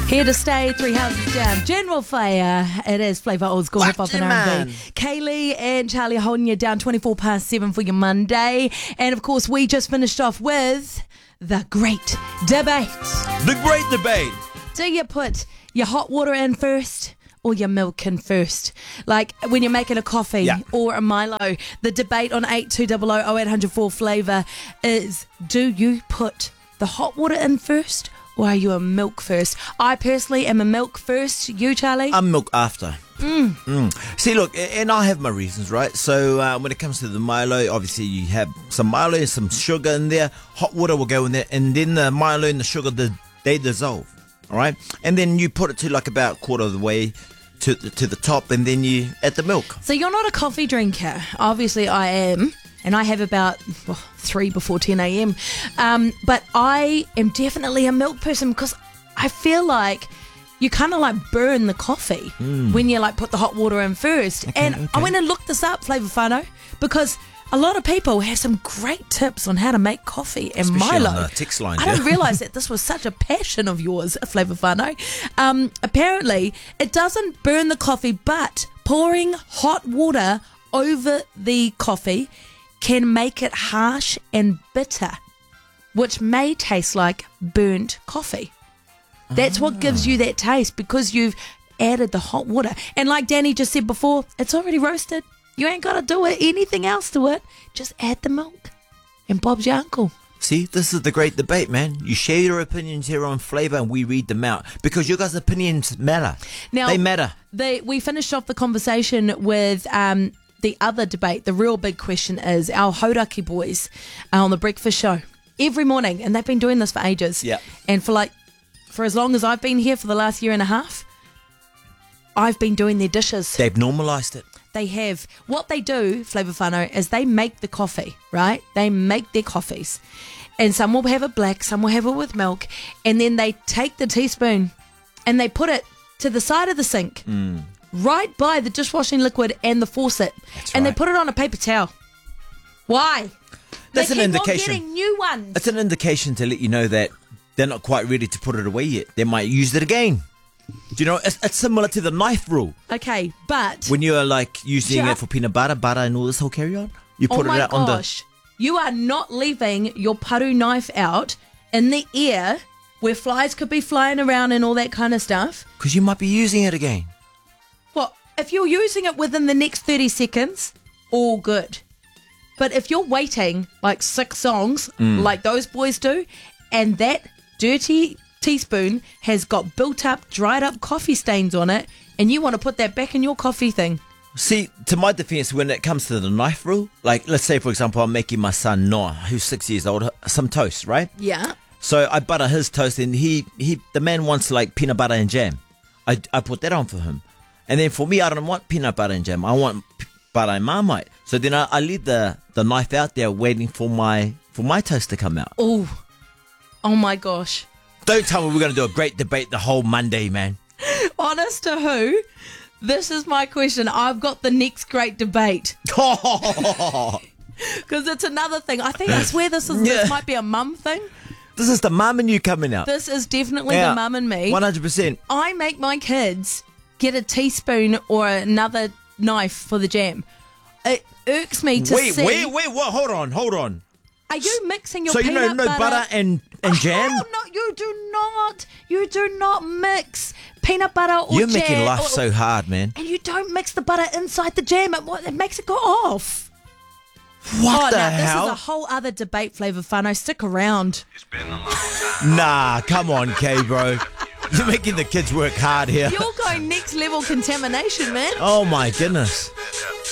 Here to stay, 3 houses down. General Fire. It is Flavour Old School Hip Hop and R&B. Kaylee and Charlie holding you down 7 for your Monday. And of course, we just finished off with the Great Debate. The Great Debate. Do you put your hot water in first or your milk in first? Like when you're making a coffee or a Milo. The debate on 8200 0800 Flavour is, do you put the hot water in first or are you a milk first? I personally am a milk first. You, Charlie? I'm milk after. See, look, and I have my reasons, right? So when it comes to the Milo, obviously you have some Milo, some sugar in there. Hot water will go in there, and then the Milo and the sugar, they dissolve, all right? And then you put it to like about quarter of the way to the top, and then you add the milk. So you're not a coffee drinker. Obviously I am. And I have about 3 before 10 a.m. But I am definitely a milk person because I feel like you kind of like burn the coffee when you like put the hot water in first. I went and looked this up, Flavour Whānau, because a lot of people have some great tips on how to make coffee and Especially Milo. on the text line, I didn't realise that this was such a passion of yours, Flavour Whānau. Apparently, it doesn't burn the coffee, but pouring hot water over the coffee can make it harsh and bitter, which may taste like burnt coffee. That's what gives you that taste because you've added the hot water. And like Danny just said before, it's already roasted. You ain't got to do anything else to it. Just add the milk and Bob's your uncle. See, this is the Great Debate, man. You share your opinions here on Flavour and we read them out because your guys' opinions matter. Now, they matter. We finished off the conversation with the other debate. The real big question is our Hauraki boys on the breakfast show every morning, and they've been doing this for ages. Yeah. And for as long as I've been here, for the last year and a half, I've been doing their dishes. They've normalised it. They have. What they do, Flavour Whānau, is they make the coffee, right? They make their coffees. And some will have it black, some will have it with milk, and then they take the teaspoon and they put it to the side of the sink. Right by the dishwashing liquid and the faucet. That's and right. they put it on a paper towel. Why? That's they an keep on indication. getting new ones. It's an indication to let you know that they're not quite ready to put it away yet. They might use it again. Do you know, it's similar to the knife rule. Okay, but When you're like using it for peanut butter, and all this whole carry on, you put it out on the... You are not leaving your paru knife out in the air where flies could be flying around and all that kind of stuff. Because you might be using it again. Well, if you're using it within the next 30 seconds, all good. But if you're waiting like 6 songs, like those boys do, and that dirty teaspoon has got built up, dried up coffee stains on it, and you want to put that back in your coffee thing. See, to my defense, when it comes to the knife rule, like let's say, for example, I'm making my son Noah, who's 6 years old, some toast, right? Yeah. So I butter his toast, and the man wants like peanut butter and jam. I put that on for him. And then for me, I don't want peanut butter and jam. I want butter and Marmite. So then I leave the knife out there waiting for my toast to come out. Oh my gosh. Don't tell me we're going to do a great debate the whole Monday, man. Honest to who? This is my question. I've got the next great debate. Because it's another thing. I swear this might be a mum thing. This is the mum and you coming out. This is definitely the mum and me. 100%. I make my kids get a teaspoon or another knife for the jam. It irks me to see. Wait, what? Hold on. Are you mixing your so peanut you know no butter and jam? Oh, no, you do not. You do not mix peanut butter or jam. You're making life so hard, man. And you don't mix the butter inside the jam. It makes it go off. What the hell? This is a whole other debate, Flavour Whānau. Stick around. It's been a long time. Nah, come on, K, bro. You're making the kids work hard here. You're going next level contamination, man. Oh, my goodness.